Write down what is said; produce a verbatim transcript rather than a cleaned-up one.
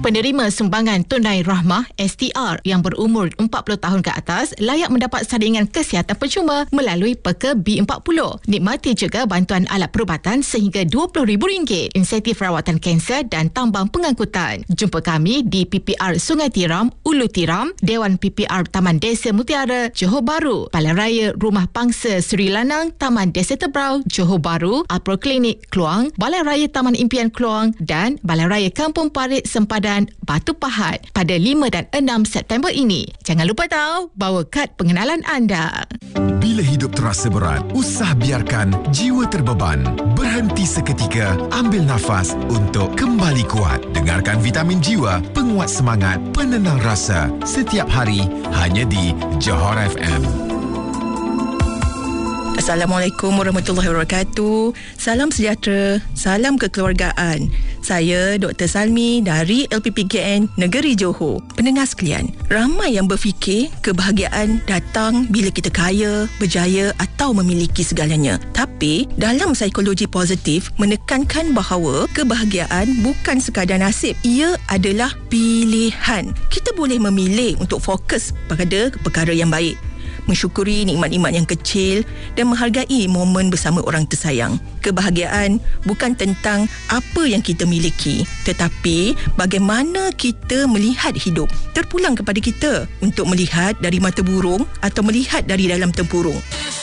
Penerima sumbangan tunai rahmah S T R yang berumur empat puluh tahun ke atas layak mendapat saringan kesihatan percuma melalui Peka B empat puluh. Nikmati juga bantuan alat perubatan sehingga dua puluh ribu ringgit, insentif rawatan kanser dan tambang pengangkutan. Jumpa kami di P P R Sungai Tiram, Ulu Tiram, Dewan P P R Taman Desa Mutiara, Johor Bahru, Balai Raya Rumah Pangsa Seri Lanang, Taman Desa Tebrau, Johor Bahru, Apro Klinik Kluang, Balai Raya Taman Impian Kluang dan Balai Raya Kampung Parit Sempadan Batu Pahat pada lima dan enam September ini. Jangan lupa tahu bawa kad pengenalan anda. Bila hidup terasa berat, usah biarkan jiwa terbeban. Berhenti seketika, ambil nafas untuk kembali kuat. Dengarkan Vitamin Jiwa, penguat semangat, penenang rasa setiap hari hanya di Johor F M. Assalamualaikum warahmatullahi wabarakatuh. Salam sejahtera, salam kekeluargaan. Saya Doktor Salmi dari L P P K N Negeri Johor. Pendengar sekalian, ramai yang berfikir kebahagiaan datang bila kita kaya, berjaya atau memiliki segalanya. Tapi dalam psikologi positif menekankan bahawa kebahagiaan bukan sekadar nasib, ia adalah pilihan. Kita boleh memilih untuk fokus pada perkara yang baik, mensyukuri nikmat-nikmat yang kecil dan menghargai momen bersama orang tersayang. Kebahagiaan bukan tentang apa yang kita miliki, tetapi bagaimana kita melihat hidup. Terpulang kepada kita untuk melihat dari mata burung atau melihat dari dalam tempurung.